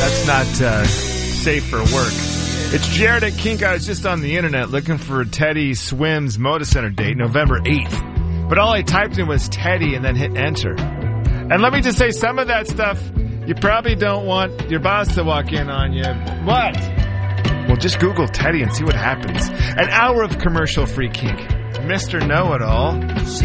That's not safe for work. It's Jared at Kink. I was just on the internet looking for Teddy Swim's Moda Center date, November 8th. But all I typed in was Teddy and then hit enter. And let me just say, some of that stuff you probably don't want your boss to walk in on you. What? Well, just Google Teddy and see what happens. An hour of commercial-free Kink. Mr. Know-It-All.